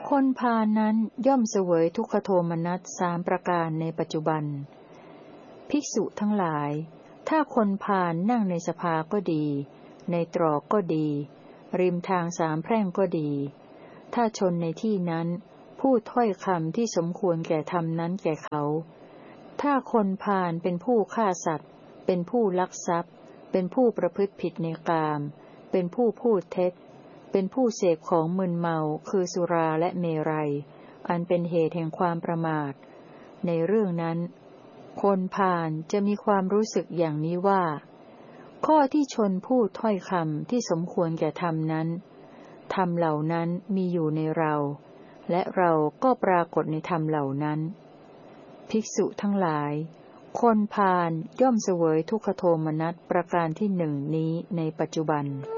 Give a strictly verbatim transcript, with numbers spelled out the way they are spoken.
คนพาลนั้นย่อมเสวยทุกขโทมนัสสามประการในปัจจุบันภิกษุทั้งหลายถ้าคนพาลนั่งในสภาก็ดีในตรอกก็ดีริมทางสามแพร่งก็ดีถ้าชนในที่นั้นพูดถ้อยคำที่สมควรแก่ธรรมนั้นแก่เขาถ้าคนพาลเป็นผู้ฆ่าสัตว์เป็นผู้ลักทรัพย์เป็นผู้ประพฤติผิดในกามเป็นผู้พูดเท็จเป็นผู้เสพของมึนเมาคือสุราและเมรัยอันเป็นเหตุแห่งความประมาทในเรื่องนั้นคนพาลจะมีความรู้สึกอย่างนี้ว่าข้อที่ชนพูดถ้อยคำที่สมควรแก่ธรรมนั้นธรรมเหล่านั้นมีอยู่ในเราและเราก็ปรากฏในธรรมเหล่านั้นภิกษุทั้งหลายคนพาลย่อมเสวยทุกขโทมนัสประการที่หนึ่งนี้ในปัจจุบัน